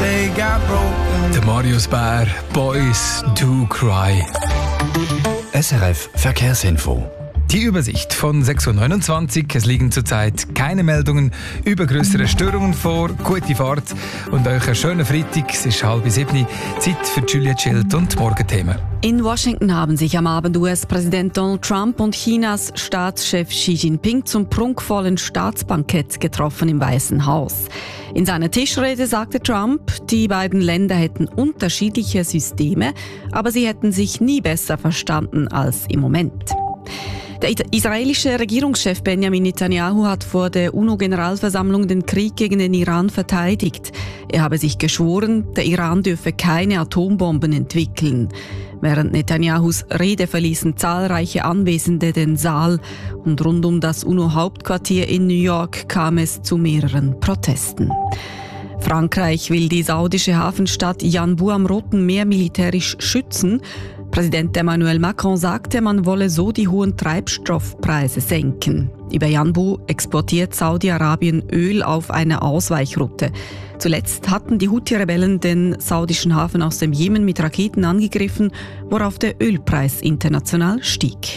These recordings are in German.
they got broken. Der Marius Bär, Boys Do Cry. SRF Verkehrsinfo. Die Übersicht von 6.29 Uhr. Es liegen zurzeit keine Meldungen über größere Störungen vor. Gute Fahrt und euch einen schönen Freitag. Es ist 6:30. Zeit für Juliette Schild und Morgenthemen. In Washington haben sich am Abend US-Präsident Donald Trump und Chinas Staatschef Xi Jinping zum prunkvollen Staatsbankett getroffen im Weißen Haus. In seiner Tischrede sagte Trump, die beiden Länder hätten unterschiedliche Systeme, aber sie hätten sich nie besser verstanden als im Moment. Der israelische Regierungschef Benjamin Netanyahu hat vor der UNO-Generalversammlung den Krieg gegen den Iran verteidigt. Er habe sich geschworen, der Iran dürfe keine Atombomben entwickeln. Während Netanyahus Rede verließen zahlreiche Anwesende den Saal und rund um das UNO-Hauptquartier in New York kam es zu mehreren Protesten. Frankreich will die saudische Hafenstadt Yanbu am Roten Meer militärisch schützen. Präsident Emmanuel Macron sagte, man wolle so die hohen Treibstoffpreise senken. Über Yanbu exportiert Saudi-Arabien Öl auf einer Ausweichroute. Zuletzt hatten die Houthi-Rebellen den saudischen Hafen aus dem Jemen mit Raketen angegriffen, worauf der Ölpreis international stieg.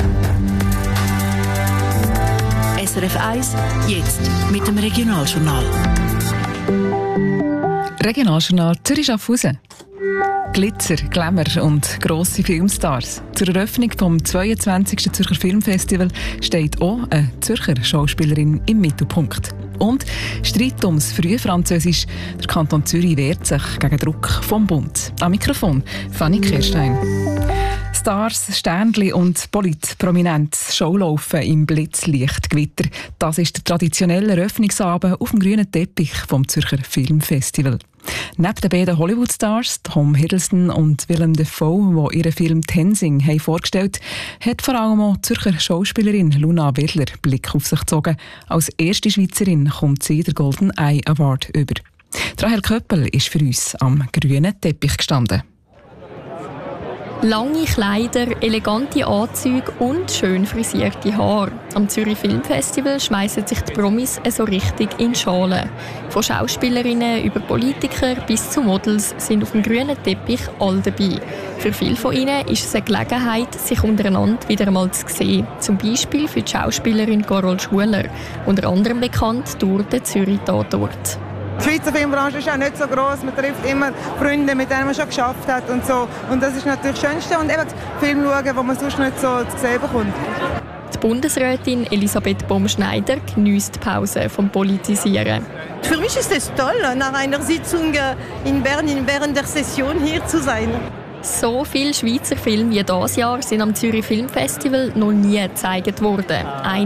SRF 1, jetzt mit dem Regionaljournal. Regionaljournal Zürich-Schaffhausen. Glitzer, Glamour und grosse Filmstars. Zur Eröffnung vom 22. Zürcher Filmfestival steht auch eine Zürcher Schauspielerin im Mittelpunkt. Und Streit ums Frühfranzösisch. Der Kanton Zürich wehrt sich gegen Druck vom Bund. Am Mikrofon Fanny Kirstein. Stars, Sternli und Politprominenz Showlaufen im Blitzlichtgewitter. Das ist der traditionelle Eröffnungsabend auf dem grünen Teppich vom Zürcher Filmfestival. Neben den beiden Hollywood-Stars, Tom Hiddleston und Willem Dafoe, die ihren Film «Tenzing» haben vorgestellt, hat vor allem auch die Zürcher Schauspielerin Luna Wedler Blick auf sich gezogen. Als erste Schweizerin kommt sie den Golden Eye Award über. Rahel Köppel ist für uns am grünen Teppich gestanden. Lange Kleider, elegante Anzüge und schön frisierte Haare. Am Zürich Filmfestival schmeissen sich die Promis so richtig in Schalen. Von Schauspielerinnen über Politiker bis zu Models sind auf dem grünen Teppich alle dabei. Für viele von ihnen ist es eine Gelegenheit, sich untereinander wieder einmal zu sehen. Zum Beispiel für die Schauspielerin Carol Schuler, unter anderem bekannt durch den Zürich-Tatort. Die Schweizer Filmbranche ist auch nicht so gross. Man trifft immer Freunde, mit denen man schon geschafft hat und so. Und das ist natürlich das Schönste. Und eben Film schauen, wo man sonst nicht so zu sehen bekommt. Die Bundesrätin Elisabeth Baum-Schneider geniesst die Pause vom Politisieren. Für mich ist es toll, nach einer Sitzung in Bern während der Session hier zu sein. So viele Schweizer Filme wie dieses Jahr sind am Zürich Filmfestival noch nie gezeigt worden.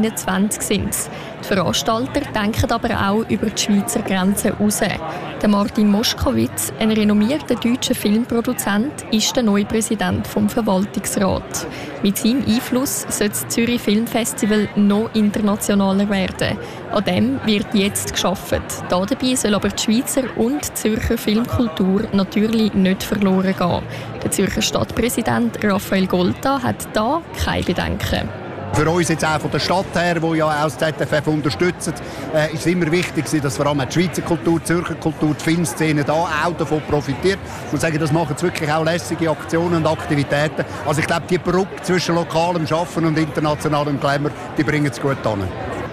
21 sind es. Die Veranstalter denken aber auch über die Schweizer Grenzen raus. Der Martin Moschkowitz, ein renommierter deutscher Filmproduzent, ist der neue Präsident vom Verwaltungsrat. Mit seinem Einfluss soll das Zürich Filmfestival noch internationaler werden. An dem wird jetzt gearbeitet. Dabei soll aber die Schweizer und die Zürcher Filmkultur natürlich nicht verloren gehen. Der Zürcher Stadtpräsident Raphael Golta hat da keine Bedenken. Für uns jetzt auch von der Stadt her, die ja auch das ZFF unterstützt, ist es immer wichtig, dass vor allem die Schweizer Kultur, die Zürcher Kultur, die Filmszene da auch davon profitiert. Ich muss sagen, das machen jetzt wirklich auch lässige Aktionen und Aktivitäten. Also ich glaube, die Brücke zwischen lokalem Schaffen und internationalem Glamour, die bringen es gut an.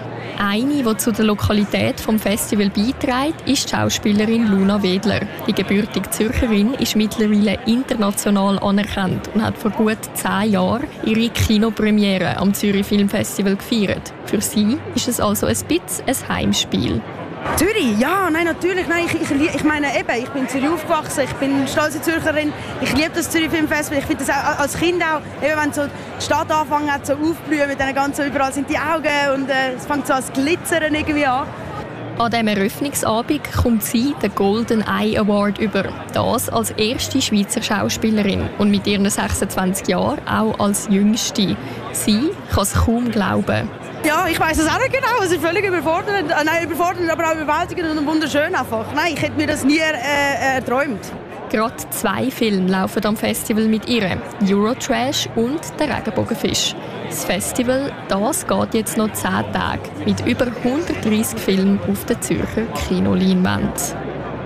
Eine, die zu der Lokalität des Festivals beiträgt, ist die Schauspielerin Luna Wedler. Die gebürtige Zürcherin ist mittlerweile international anerkannt und hat vor gut 10 Jahren ihre Kinopremiere am Zürich Filmfestival gefeiert. Für sie ist es also ein bisschen ein Heimspiel. Zürich? Ja, nein, natürlich. Nein, ich meine eben, ich bin in Zürich aufgewachsen, ich bin stolze Zürcherin, ich liebe das Zürich Filmfestival. Ich finde das auch als Kind auch, eben wenn so die Stadt angefangen hat, so aufblühen mit den ganzen, überall sind die Augen und es fängt so als Glitzern irgendwie an. An diesem Eröffnungsabend kommt sie den Golden Eye Award über. Das als erste Schweizer Schauspielerin und mit ihren 26 Jahren auch als jüngste. Sie kann es kaum glauben. Ja, ich weiss es auch nicht genau. Es ist völlig überfordernd. Nein, überfordernd, aber auch überwältigend und wunderschön einfach. Nein, ich hätte mir das nie erträumt. Gerade 2 Filme laufen am Festival mit ihr. Eurotrash und der Regenbogenfisch. Das Festival, das geht jetzt noch 10 Tage mit über 130 Filmen auf der Zürcher Kinoleinwand.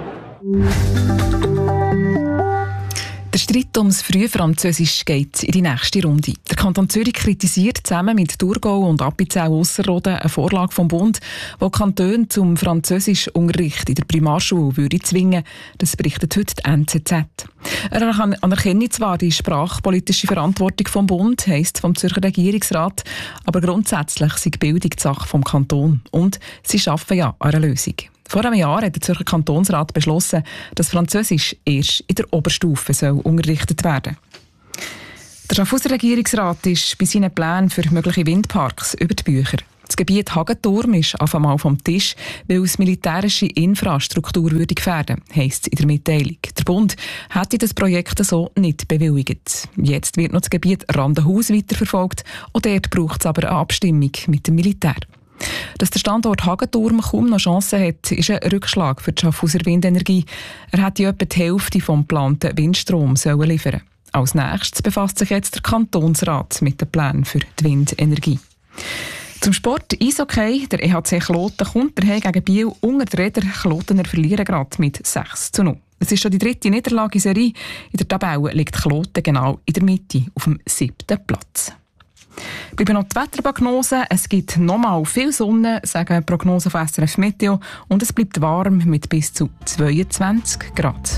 Der Streit ums Frühfranzösisch geht in die nächste Runde. Der Kanton Zürich kritisiert zusammen mit Thurgau und Appenzell-Ausserrhoden eine Vorlage vom Bund, die Kantone zum Französischunterricht in der Primarschule würde zwingen. Das berichtet heute die NZZ. Er anerkenne zwar die sprachpolitische Verantwortung vom Bund, heisst vom Zürcher Regierungsrat, aber grundsätzlich sei Bildung die Sache vom Kanton. Und sie arbeiten ja an einer Lösung. Vor einem Jahr hat der Zürcher Kantonsrat beschlossen, dass Französisch erst in der Oberstufe soll unterrichtet werden. Der Schaffhauser Regierungsrat ist bei seinen Plänen für mögliche Windparks über die Bücher. Das Gebiet Hagenturm ist auf einmal vom Tisch, weil es militärische Infrastruktur würde gefährden, heisst es in der Mitteilung. Der Bund hätte das Projekt so nicht bewilligt. Jetzt wird noch das Gebiet Randenhaus weiterverfolgt und dort braucht es aber eine Abstimmung mit dem Militär. Dass der Standort Hagenturm kaum noch Chancen hat, ist ein Rückschlag für die Schaffhauser Windenergie. Er hätte etwa die Hälfte vom geplanten Windstrom liefern. Als nächstes befasst sich jetzt der Kantonsrat mit den Plänen für die Windenergie. Zum Sport Eishockey. Der EHC Kloten kommt daheim gegen Biel unter die Räder. Klotener verlieren gerade mit 6:0. Es ist schon die 3. Niederlage in Serie. In der Tabelle liegt Kloten genau in der Mitte auf dem 7. Platz. Bleiben noch die Wetterprognosen. Es gibt nochmal viel Sonne, sagen Prognosen von SRF Meteo. Und es bleibt warm mit bis zu 22 Grad.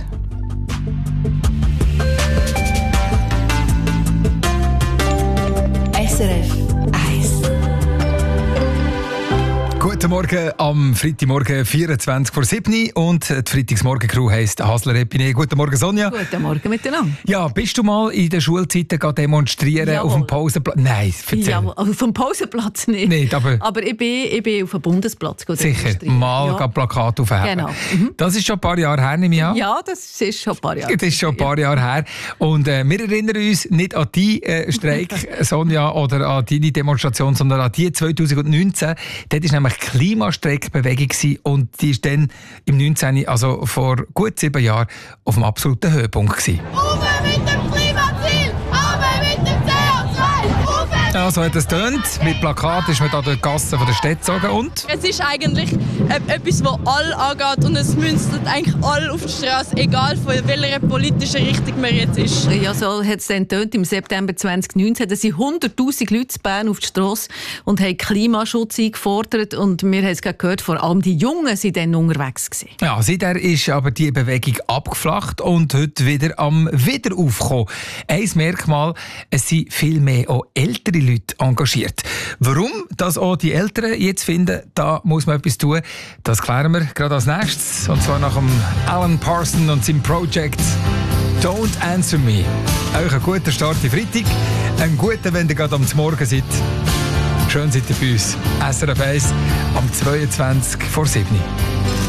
SRF 1. Guten Morgen am Freitagmorgen 24:07 und die Freitagsmorgen-Crew heisst Hasler-Epine. Guten Morgen, Sonja. Guten Morgen miteinander. Ja, bist du mal in der Schulzeit demonstrieren Jawohl. auf dem Pausenplatz? Nein, erzähl. Ja, auf dem Pausenplatz nicht. Nicht, aber ich bin auf dem Bundesplatz sicher, mal Plakate aufheben. Genau. Das ist schon ein paar Jahre her, nehme ich an. Ja, das ist schon ein paar Jahre. Das ist schon ein paar Jahre her. Und wir erinnern uns nicht an deinen Streik, Sonja, oder an deine Demonstration, sondern an die 2019. Dort war nämlich Klimastreikbewegung und die ist dann im 19., also vor gut 7 Jahren, auf dem absoluten Höhepunkt gewesen. Rauf mit dem Klimaziel, aber mit dem CO2! Ja, so hat es getönt. Mit Plakat ist man da durch die Gassen der Städte gezogen und... Es ist eigentlich etwas, das alle angeht und es münzt eigentlich alle auf die Straße, egal von welcher politischen Richtung man jetzt ist. Ja, so hat es dann getönt. Im September 2019 sind 100'000 Leute in Bern auf die Straße und haben Klimaschutz eingefordert. Und wir haben es gerade gehört, vor allem die Jungen waren dann unterwegs gewesen. Ja, seither ist aber die Bewegung abgeflacht und heute wieder am Wiederaufkommen. Ein Merkmal, es sind viel mehr auch ältere Leute engagiert. Warum das auch die Älteren jetzt finden, da muss man etwas tun. Das klären wir gerade als nächstes. Und zwar nach dem Alan Parsons und seinem Projekt Don't Answer Me. Euch einen guten Start in Freitag. Einen guten, wenn ihr gerade am Morgen seid. Schön seid ihr bei uns. SRF 1 am 22:07.